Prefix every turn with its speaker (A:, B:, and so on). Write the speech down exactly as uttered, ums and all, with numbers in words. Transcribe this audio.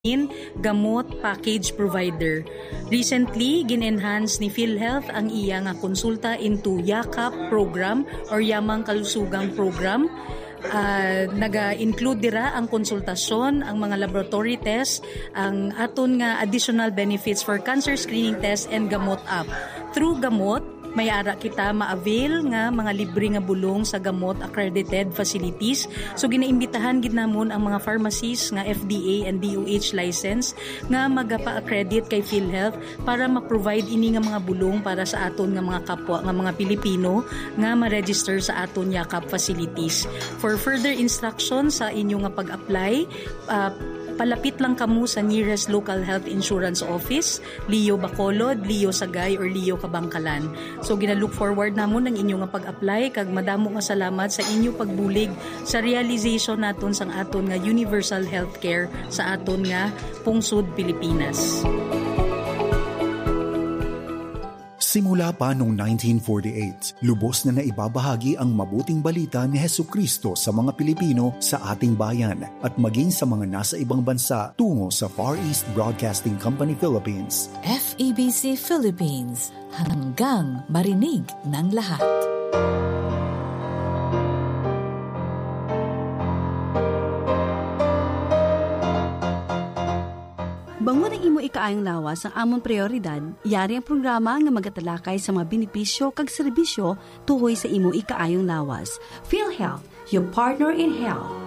A: gamot package provider. Recently, gin-enhance ni PhilHealth ang iya nga konsulta into YAKAP program or Yamang Kalusugang program. Uh, naga-include dira ang konsultasyon, ang mga laboratory test, ang aton nga additional benefits for cancer screening test and gamot app. Through gamot, may ara kita ma-avail nga mga libre nga bulong sa gamot accredited facilities. So ginaimbitahan gid namon ang mga pharmacies nga F D A and D O H license nga magapa-accredit kay PhilHealth para ma-provide ini nga mga bulong para sa aton nga mga kapwa nga mga Pilipino nga ma-register sa aton YAKAP facilities. For further instructions sa inyo nga pag-apply, uh, palapit lang kamo sa nearest local health insurance office, Leo Bacolod, Leo Sagay, or Leo Kabangkalan. So gina-look forward namon ang inyo nga pag-apply kag madamo nga salamat sa inyo pagbulig sa realization naton sang aton nga universal healthcare sa aton nga pungsod Pilipinas.
B: Simula pa noong nineteen forty-eight, lubos na naibabahagi ang mabuting balita ni Hesukristo sa mga Pilipino sa ating bayan at maging sa mga nasa ibang bansa tungo sa Far East Broadcasting Company Philippines.
C: F E B C Philippines, hanggang marinig ng lahat.
D: Bangon ang imo ikaayong lawas ang amon prioridad, yari ang programa nga magatalakay sa mga benepisyo kag serbisyo tuhoy sa imo ikaayong lawas. PhilHealth, your partner in health.